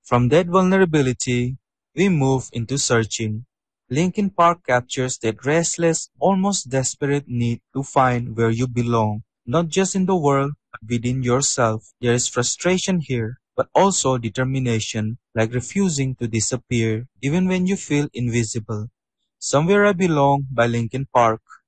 From that vulnerability, we move into searching. Linkin Park captures that restless, almost desperate need to find where you belong, not just in the world, but within yourself. There is frustration here, but also determination, like refusing to disappear, even when you feel invisible. Somewhere I Belong by Linkin Park.